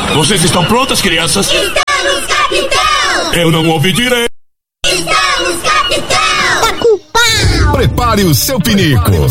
Vocês estão prontas, crianças? Estamos, capitão! Eu não ouvi direito. Estamos, capitão! Prepare o seu pinico.